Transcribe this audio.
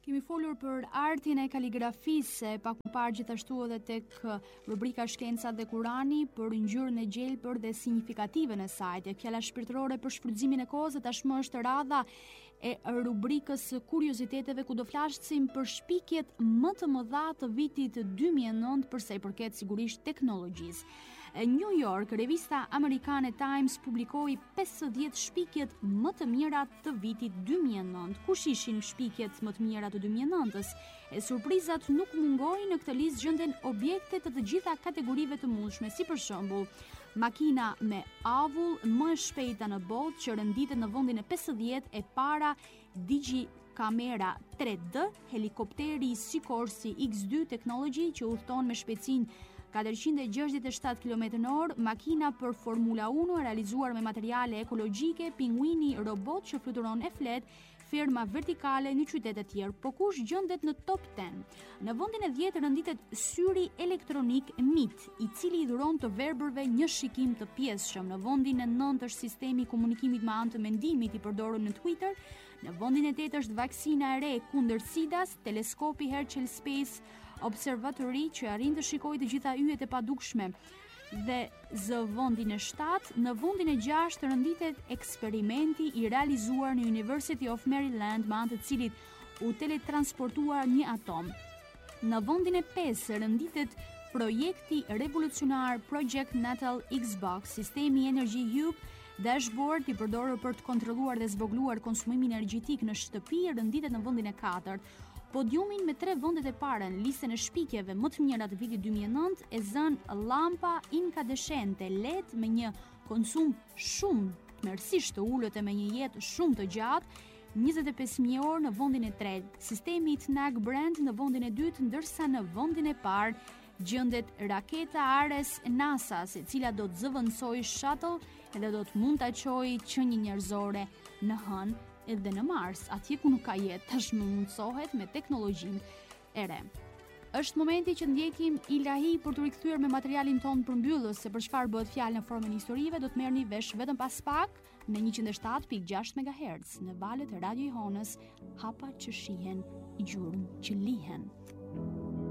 Kemi folur për artin e kaligrafisë, pak më parë gjithashtu edhe tek rubrika Shkencat dhe Kurani për ngjyrën e gjelbër dhe signifikativën e saj. Fjala shpirtërore për shfrytëzimin e kohës tashmë është radha e rubrikës kurioziteteve ku do flasim për shpikjet më të mëdha të vitit 2009 për sa i përket sigurisht teknologjisë. New York, revista amerikane Times publikoi 50 shpikjet më të mira të vitit 2009. Kush ishin shpikjet më të mira të 2009-s? Surprizat nuk mungojnë. Në këtë listë gjenden objekte të gjitha kategorive të mundshme, si për shembull makina me avull më e shpejta në botë që renditet në vendin e 50 e para, Digikamera 3D, helikopteri Sikorsky X2 Technology që udhton me shpejtësinë 467 km/h, makina për Formula 1 realizuar me materiale ekologjike, pinguini robot që fluturon e flet, ferma vertikale në qytete të tjerë. Po kush gjendet në top 10? Në vendin e 10 renditet syri elektronik MIT, i cili i dhuron të verbërve një shikim të pjesshëm. Në vendin e 9 është sistemi i komunikimit me anë të mendimit i përdorur në Twitter. Në vendin e 8 është vaksina e re kundër SIDA-s, teleskopi Herschel Space Observatory që arrin të shikojë të gjitha yjet e padukshme. Dhe zë vendin e 7, në vendin e 6 renditet eksperimenti i realizuar në University of Maryland me anë të cilit u teletransportuar një atom. Në vendin e 5 renditet projekti revolucionar Project Natal Xbox, sistemi Energy Hub, dashboard i përdorur për të kontrolluar dhe zvogëluar konsumimin energjetik në shtëpi, renditet në vendin e 4. Podiumin me 3 vendet e para në listën e shpikjeve më të mira të vitit 2009 e zën lampa incandescente LED me një konsum shumë tmerrsisht të ulët e me një jetë shumë të gjatë, 25.000 orë në vendin e 3. Sistemi Tnag Brand në vendin e 2, ndërsa në vendin e parë gjendet raketa Ares NASA-s, e cila do të zëvendësojë shuttle edhe do të mund ta çojë qenie njerëzore në hënë edhe në Mars, atje ku nuk ka jetë, tashmë mundsohet me teknologjinë e re. Është momenti që ndjekim ilahi për të rikthyer me materialin ton përmbyllës se për çfarë bëhet fjalë në formën historive, do të merrni vesh vetëm pas pak në 107.6 MHz në valët e Radio Ihonës, hapa që shihen, gjurmë që lihen.